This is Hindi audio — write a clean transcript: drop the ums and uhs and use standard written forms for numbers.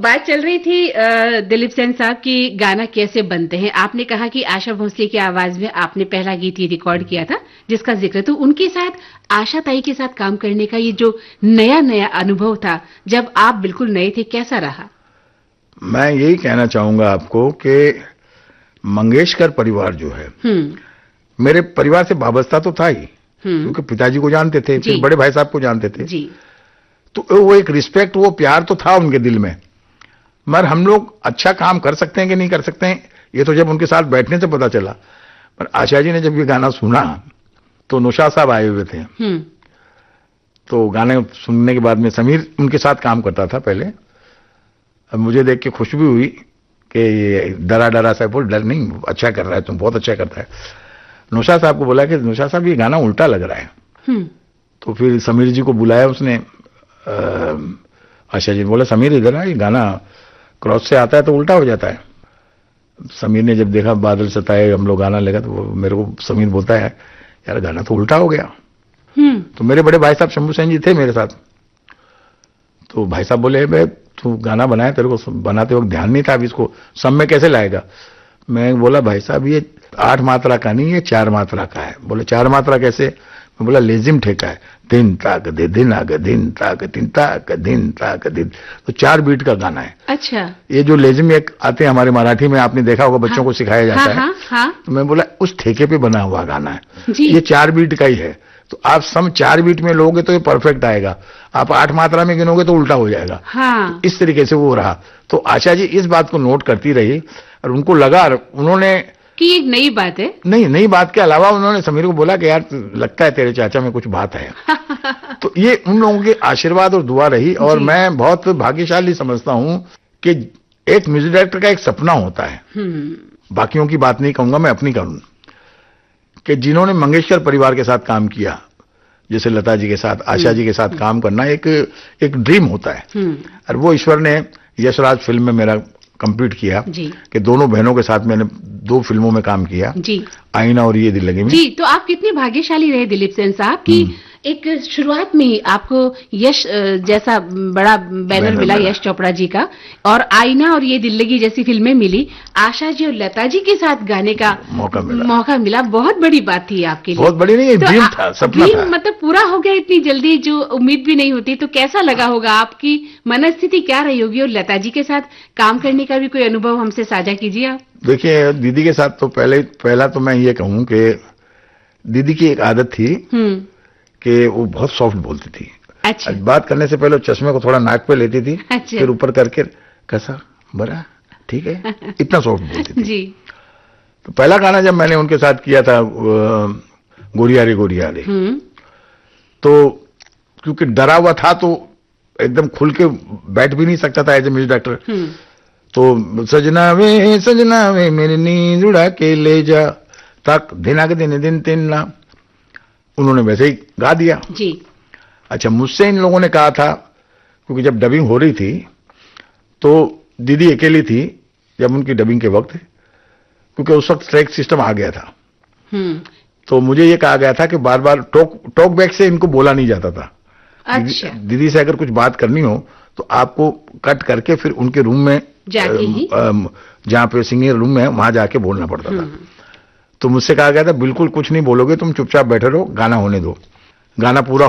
बात चल रही थी दिलीप सेन साहब की गाना कैसे बनते हैं। आपने कहा कि आशा भोसले की आवाज में आपने पहला गीत ये रिकॉर्ड किया था जिसका जिक्र, तो उनके साथ आशा ताई के साथ काम करने का ये जो नया अनुभव था जब आप बिल्कुल नए थे, कैसा रहा? मैं यही कहना चाहूंगा आपको कि मंगेशकर परिवार जो है, मेरे परिवार से वाबस्ता तो था ही, क्योंकि पिताजी को जानते थे, फिर बड़े भाई साहब को जानते थे जी। तो वो एक रिस्पेक्ट, वो प्यार तो था उनके दिल में। मगर हम लोग अच्छा काम कर सकते हैं कि नहीं कर सकते हैं, ये तो जब उनके साथ बैठने से पता चला। पर आशा जी ने जब ये गाना सुना तो नौशाद साहब आए हुए थे, तो गाने सुनने के बाद में समीर उनके साथ काम करता था पहले। अब मुझे देख के खुशी भी हुई कि ये डरा डरा सा, बोल डर नहीं, अच्छा कर रहा है, तुम बहुत अच्छा करता है। नौशाद साहब को बोला कि नौशाद साहब ये गाना उल्टा लग रहा है। तो फिर समीर जी को बुलाया उसने। आशा जी ने बोला समीर इधर आ, ये गाना क्रॉस से आता है तो उल्टा हो जाता है। समीर ने जब देखा बादल सताए हम लोग गाना लगा, तो मेरे को समीर बोलता है यार गाना तो उल्टा हो गया। तो मेरे बड़े भाई साहब शंभू सेन जी थे मेरे साथ। तो भाई साहब बोले भाई तू गाना बनाया, तेरे को बनाते वक्त ध्यान नहीं था, अब इसको सब में कैसे लाएगा? मैं बोला भाई साहब ये 8 मात्रा का नहीं, ये 4 मात्रा का है। बोले 4 मात्रा कैसे? मैं बोला लेजिम ठेका है, दिन ताक दे दिन आग दिन ताक दिन ताक दिन ताक दिन, तो 4 बीट का गाना है। अच्छा। ये जो लेजिम एक आते हैं हमारे मराठी में, आपने देखा होगा, बच्चों को सिखाया जाता है। तो मैं बोला उस ठेके पे बना हुआ गाना है, ये 4 बीट का ही है। तो आप सम 4 बीट में लोगे तो ये परफेक्ट आएगा, आप 8 मात्रा में गिनोगे तो उल्टा हो जाएगा। तो इस तरीके से वो रहा। तो आशा जी इस बात को नोट करती रही और उनको लगा, उन्होंने कि एक नई बात है। नहीं, नई बात के अलावा उन्होंने समीर को बोला कि यार लगता है तेरे चाचा में कुछ बात है। तो ये उन लोगों के आशीर्वाद और दुआ रही। और मैं बहुत भाग्यशाली समझता हूं कि एक म्यूजिक डायरेक्टर का एक सपना होता है, बाकियों की बात नहीं कहूंगा, मैं अपनी करूं, कि जिन्होंने मंगेशकर परिवार के साथ काम किया, जैसे लता जी के साथ, आशा जी के साथ काम करना एक ड्रीम होता है। और वो ईश्वर ने यशराज फिल्म में मेरा कंप्लीट किया कि दोनों बहनों के साथ मैंने 2 फिल्मों में काम किया जी, आईना और ये दिल लगी में जी। तो आप कितने भाग्यशाली रहे दिलीप सेन साहब की एक शुरुआत में ही आपको यश जैसा बड़ा बैनर मिला, यश चोपड़ा जी का, और आईना और ये दिल लगी जैसी फिल्में मिली, आशा जी और लता जी के साथ गाने का मौका मिला। बहुत बड़ी बात थी आपके लिए। बहुत बड़ी नहीं, ड्रीम था, सपना था। मतलब पूरा हो गया इतनी जल्दी, जो उम्मीद भी नहीं होती। तो कैसा लगा होगा, आपकी मनस्थिति क्या रही होगी? और लता जी के साथ काम करने का भी कोई अनुभव हमसे साझा कीजिए आप। देखिए दीदी के साथ तो पहला तो मैं ये कहूं कि दीदी की एक आदत थी कि वो बहुत सॉफ्ट बोलती थी। अच्छा। बात करने से पहले चश्मे को थोड़ा नाक पे लेती थी। अच्छा। फिर ऊपर करके कैसा बड़ा ठीक है, इतना सॉफ्ट बोलती थी जी। तो पहला गाना जब मैंने उनके साथ किया था गोरिया रे, तो क्योंकि डरा हुआ था तो एकदम खुल के बैठ भी नहीं सकता था एज ए म्यूजिक डायरेक्टर। तो सजना वे मेरी नींद उड़ा के ले जा तक दिना के दिन ना, उन्होंने वैसे ही गा दिया जी। अच्छा, मुझसे इन लोगों ने कहा था, क्योंकि जब डबिंग हो रही थी तो दीदी अकेली थी जब उनकी डबिंग के वक्त, क्योंकि उस वक्त ट्रैक सिस्टम आ गया था। तो मुझे ये कहा गया था कि बार बार टॉक बैक से इनको बोला नहीं जाता था। अच्छा। दीदी से अगर कुछ बात करनी हो तो आपको कट करके फिर उनके रूम में जहाँ पे सिंगिंग रूम में वहां जाके बोलना पड़ता था। तो मुझसे कहा गया था बिल्कुल कुछ नहीं बोलोगे तुम, चुपचाप बैठे रहो, गाना होने दो। गाना पूरा